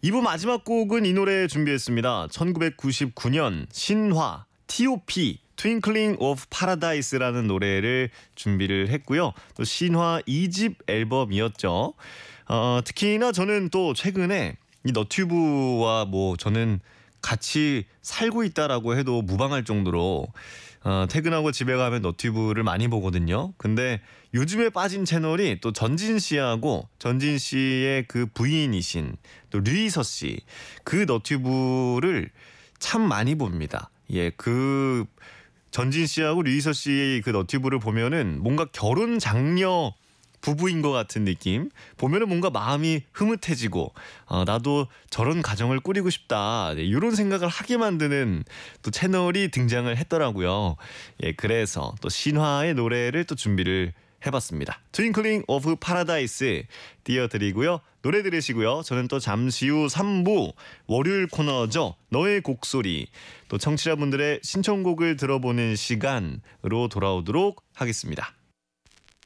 2부 마지막 곡은 이 노래 준비했습니다. 1999년 신화 T.O.P. 트윙클링 오브 파라다이스라는 노래를 준비를 했고요. 또 신화 2집 앨범이었죠. 특히나 저는 또 최근에 이 너튜브와 저는 같이 살고 있다라고 해도 무방할 정도로 퇴근하고 집에 가면 너튜브를 많이 보거든요. 근데 요즘에 빠진 채널이 또 전진 씨하고 전진 씨의 그 부인이신 또 류이서 씨 그 너튜브를 참 많이 봅니다. 예, 그 전진 씨하고 류이서 씨의 그 너튜브를 보면은 뭔가 결혼 장려 부부인 것 같은 느낌. 보면은 뭔가 마음이 흐뭇해지고 나도 저런 가정을 꾸리고 싶다. 네, 이런 생각을 하게 만드는 또 채널이 등장을 했더라고요. 예, 그래서 또 신화의 노래를 또 준비를 해봤습니다. 트윙클링 오브 파라다이스 띄워드리고요. 노래 들으시고요. 저는 또 잠시 후 3부 월요일 코너죠. 너의 곡소리. 또 청취자분들의 신청곡을 들어보는 시간으로 돌아오도록 하겠습니다.